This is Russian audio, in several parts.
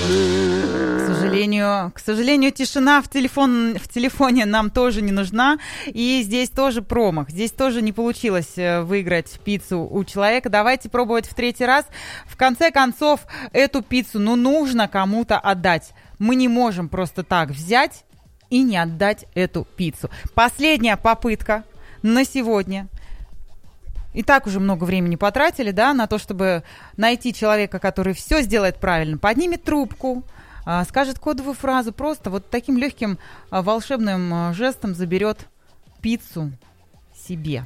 К сожалению, тишина в телефоне нам тоже не нужна. И здесь тоже промах. Здесь тоже не получилось выиграть пиццу у человека. Давайте пробовать в третий раз. В конце концов, эту пиццу нужно кому-то отдать. Мы не можем просто так взять и не отдать эту пиццу. Последняя попытка на сегодня. И так уже много времени потратили, да, на то, чтобы найти человека, который все сделает правильно, поднимет трубку, скажет кодовую фразу, просто вот таким легким волшебным жестом заберет пиццу себе.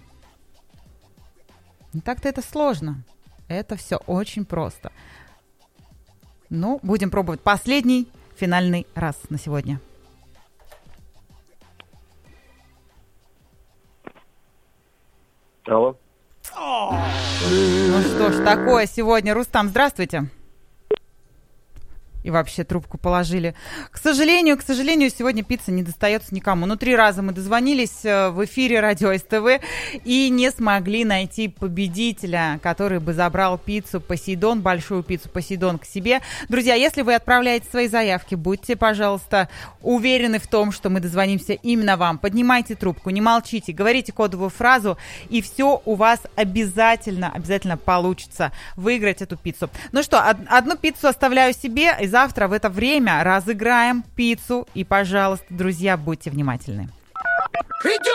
Не так-то это сложно. Это все очень просто. Ну, будем пробовать последний, финальный раз на сегодня. Алло. Ну что ж, такое сегодня. Рустам, здравствуйте. И вообще трубку положили. К сожалению, сегодня пицца не достается никому. 3 раза мы дозвонились в эфире радио СТВ и не смогли найти победителя, который бы забрал пиццу Посейдон, большую пиццу Посейдон к себе. Друзья, если вы отправляете свои заявки, будьте, пожалуйста, уверены в том, что мы дозвонимся именно вам. Поднимайте трубку, не молчите, говорите кодовую фразу, и все у вас обязательно получится выиграть эту пиццу. Ну что, одну пиццу оставляю себе, и завтра в это время разыграем пиццу. И, пожалуйста, друзья, будьте внимательны.